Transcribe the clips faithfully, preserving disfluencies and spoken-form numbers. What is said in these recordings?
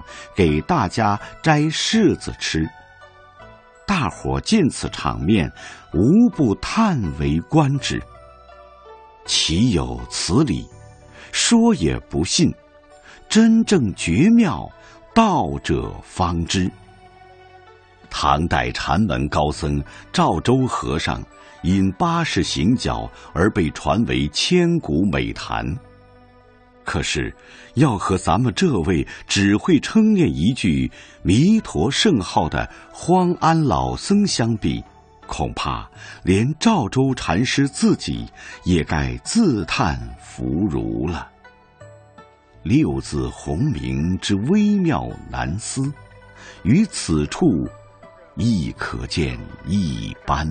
给大家摘柿子吃。大伙见此场面，无不叹为观止。岂有此理！说也不信，真正绝妙，道者方知。唐代禅门高僧赵州和尚因八十行脚而被传为千古美谈。可是要和咱们这位只会称念一句弥陀圣号的荒安老僧相比，恐怕连赵州禅师自己也该自叹弗如了。六字洪名之微妙难思，于此处亦可见一斑。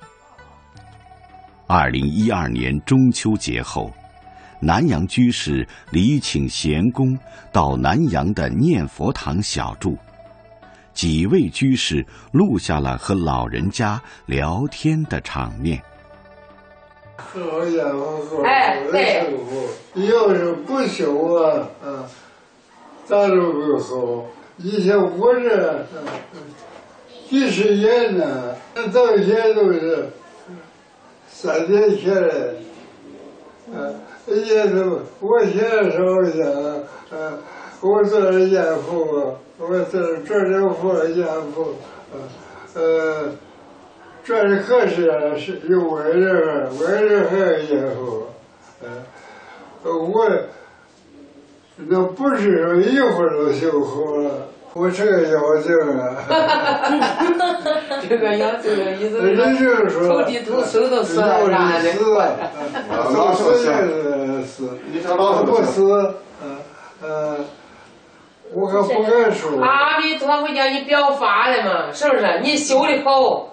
二零一二年中秋节后，南阳居士礼请贤公到南阳的念佛堂小住，几位居士录下了和老人家聊天的场面。 好家伙，哎，对，要是不修啊，啊，咋都不好。以前我这几十年呢，到现在都是三天前来，啊，也都我现在说一下，啊，我做了严父，我做做了父严父，啊，呃。这是可是是有外人，外人还有严父，呃，我那不是说一会儿就修好了，我这个妖精啊， 这个妖精的意思是说投地投手都死了，啥的， 老死也死，不死，嗯呃，我可不敢说。 阿弥陀佛叫你表法的嘛，是不是？你修的好。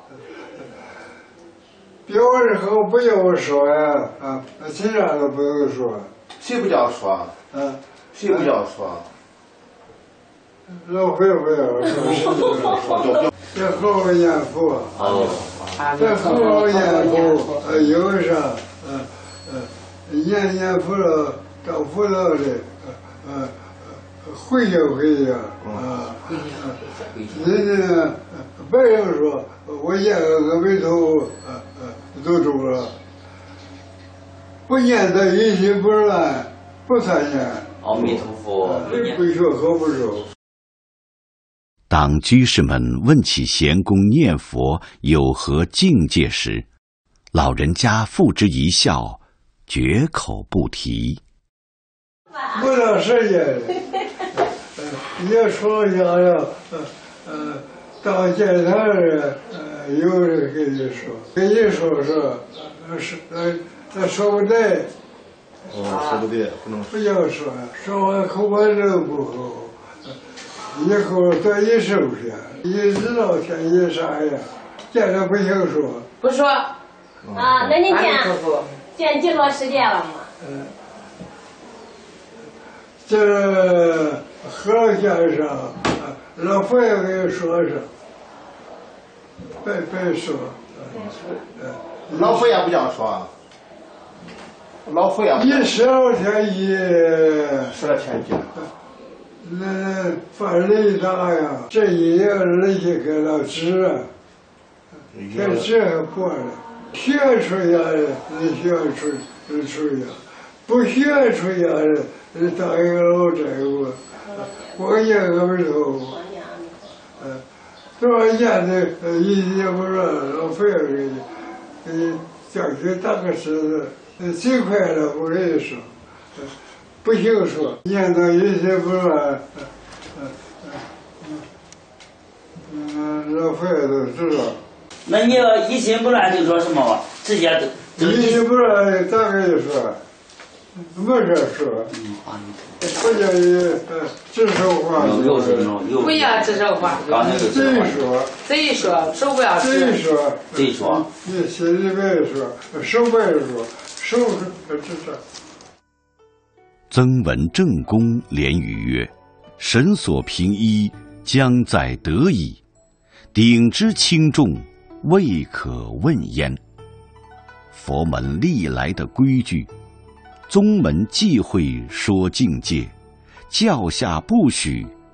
表示后不要说呀，啊，其他都不用说。 谁不叫说？ 啊， 谁不叫说？ 老会不要说，要好好念佛。 哦， 要好好念佛，呃，有啥，呃呃，念念佛了，找佛道的，呃呃，回家回家啊。人家别人说我念个阿弥陀佛，呃呃。都中了，不念的一心不乱，不参念。 阿弥陀佛， 不学和不熟。 当居士们问起贤公念佛有何境界时，老人家付之一笑，绝口不提。 不到时间，也说想要，呃呃，到见他人。有人跟你说，跟你说说，呃是呃呃说不对， 哦，说不对，不能不要说，说完口完人不好，以后多一收拾，你知道天意啥呀？见着不行说， 不说。 啊，那你见见几多时间了吗？ 嗯，这和先生，老佛爷给你说说。别别说， 呃，老佛爷不叫说，老佛爷。 一十二天一， 十二天一。 那犯雷大呀，这一年人家给了纸啊，这纸还过了，学出家人，你学出出家，不学出家人，你当一个老债务，我念阿弥陀佛，嗯。多少年的呃，一也不说老费儿给你，给你叫去打个狮子，最快了我跟你说，不行说，念到一些不乱，嗯嗯嗯，老费儿都知道。 那你要一心不乱就说什么？直接就一心不乱咋跟你说？没事说。嗯啊。不叫你呃指手画脚， 不要指手画脚。 贼说， 贼说，手不要指。 贼说， 贼说， 你心里边说，手不要说，手是指着。 曾文正公连语曰：“神所凭依，将在得矣。鼎之轻重，未可问焉。”佛门历来的规矩。宗门忌讳说境界，教下不许